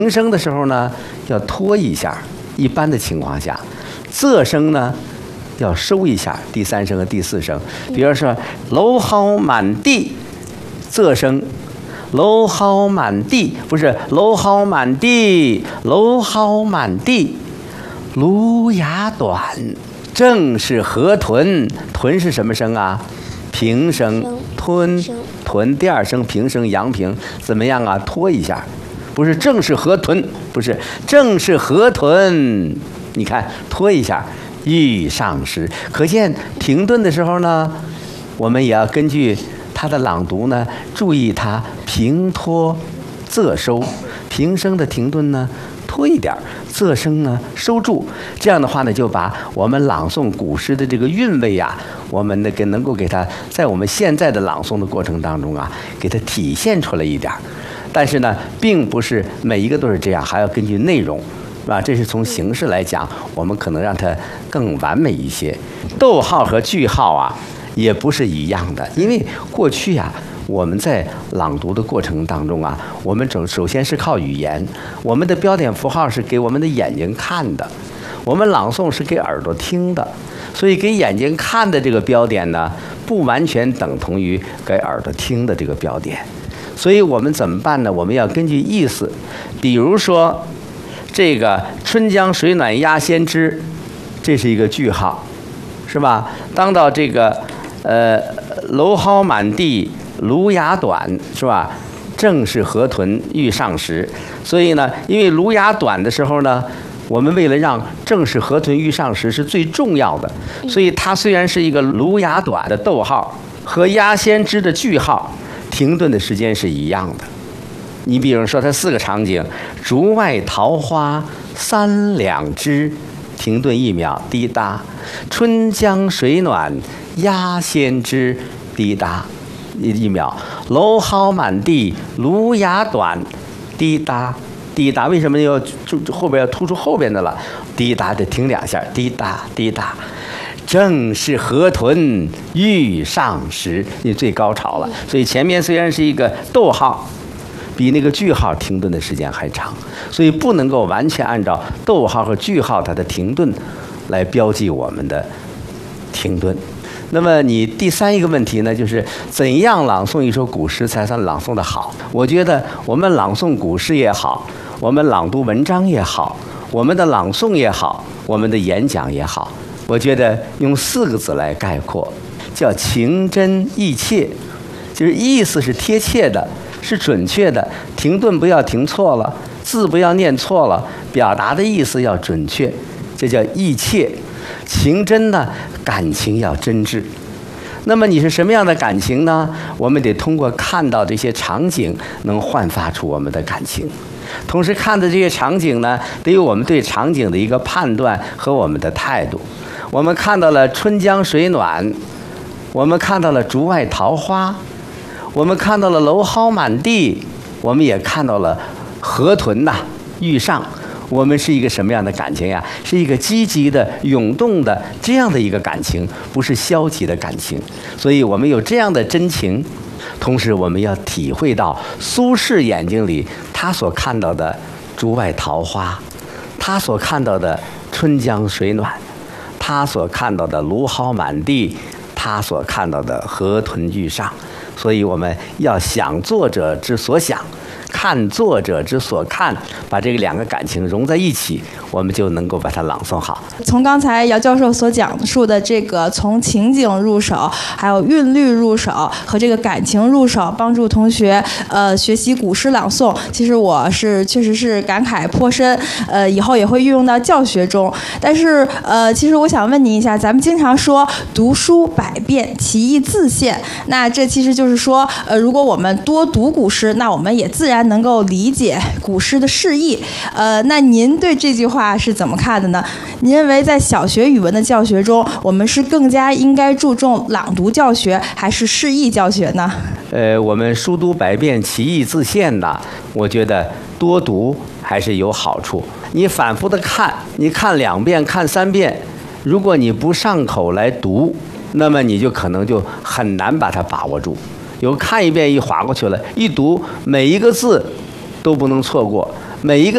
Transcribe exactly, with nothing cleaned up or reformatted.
平声的时候呢，要拖一下，一般的情况下，仄声呢要收一下，第三声和第四声。比如说“蒌蒿满地”，仄声。蒌蒿满地不是蒌蒿满地，蒌蒿满地，芦芽短，正是河豚。豚是什么声啊？平声。吞豚第二声平声阳平，怎么样啊？拖一下，不是正是河豚，不是正是河豚。你看拖一下，欲上时。可见停顿的时候呢，我们也要根据它的朗读呢，注意它平拖仄收，平声的停顿呢拖一点，仄声呢收住。这样的话呢，就把我们朗诵古诗的这个韵味啊，我们那个能够给它在我们现在的朗诵的过程当中啊，给它体现出来一点。但是呢，并不是每一个都是这样，还要根据内容，是吧？这是从形式来讲，我们可能让它更完美一些。逗号和句号啊，也不是一样的，因为过去啊，我们在朗读的过程当中啊，我们首首先是靠语言，我们的标点符号是给我们的眼睛看的，我们朗诵是给耳朵听的，所以给眼睛看的这个标点呢，不完全等同于给耳朵听的这个标点。所以我们怎么办呢？我们要根据意思，比如说这个“春江水暖鸭先知”，这是一个句号，是吧？当到这个呃“蒌蒿满地，芦芽短”，是吧？正是河豚欲上时。所以呢，因为芦芽短的时候呢，我们为了让正是河豚欲上时是最重要的，所以它虽然是一个芦芽短的逗号，和鸭先知的句号停顿的时间是一样的。你比如说它四个场景：竹外桃花三两枝，停顿一秒，滴答；春江水暖鸭先知，滴答一秒；蒌蒿满地芦芽短，滴答滴答。为什么要后边要突出后边的了？滴答得停两下，滴答滴答。正是河豚欲上时，你最高潮了。所以前面虽然是一个逗号，比那个句号停顿的时间还长，所以不能够完全按照逗号和句号它的停顿来标记我们的停顿。那么你第三一个问题呢，就是怎样朗诵一首古诗才算朗诵的好？我觉得我们朗诵古诗也好，我们朗读文章也好，我们的朗诵也好，我们的演讲也好，我觉得用四个字来概括，叫情真意切，就是意思是贴切的，是准确的，停顿不要停错了，字不要念错了，表达的意思要准确，这叫意切。情真呢，感情要真挚。那么你是什么样的感情呢？我们得通过看到这些场景，能焕发出我们的感情。同时看的这些场景呢，得有我们对场景的一个判断和我们的态度。我们看到了春江水暖，我们看到了竹外桃花，我们看到了蒌蒿满地，我们也看到了河豚呐欲上。我们是一个什么样的感情呀？是一个积极的、涌动的这样的一个感情，不是消极的感情。所以我们有这样的真情，同时我们要体会到苏轼眼睛里他所看到的竹外桃花，他所看到的春江水暖，他所看到的芦蒿满地，他所看到的河豚欲上。所以我们要想作者之所想，看作者之所看，把这个两个感情融在一起，我们就能够把它朗诵好。 从刚才姚教授所讲述的这个从情景入手，还有韵律入手和这个感情入手，帮助同学呃学习古诗朗诵，其实我是确实是感慨颇深，呃以后也会运用到教学中。但是呃其实我想问您一下，咱们经常说读书百遍，其义自现，那这其实就是说呃如果我们多读古诗，那我们也自然能够理解古诗的释义。呃，那您对这句话是怎么看的呢？您认为在小学语文的教学中，我们是更加应该注重朗读教学，还是释义教学呢？ 呃，我们书读百遍，其义自现的，我觉得多读还是有好处。你反复的看，你看两遍、看三遍，如果你不上口来读，那么你就可能就很难把它把握住。有看一遍一划过去了，一读每一个字都不能错过，每一个